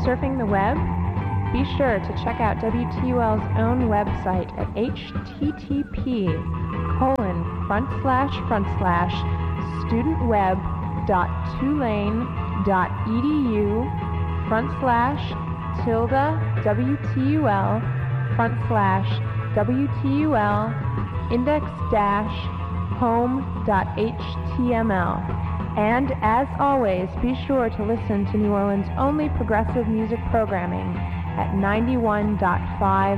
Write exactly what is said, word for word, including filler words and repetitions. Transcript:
surfing the web? Be sure to check out W T U L's own website at http colon front slash front slash studentweb.tulane.edu front slash tilde WTUL front slash WTUL index dash home.html. And as always, be sure to listen to New Orleans' only progressive music programming at ninety-one point five